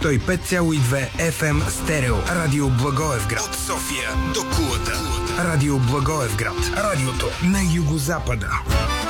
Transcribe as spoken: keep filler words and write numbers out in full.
сто и пет цяло и две еф ем стерео. Радио Благоевград. От София до Кулата. Радио Благоевград. Радиото на югозапада.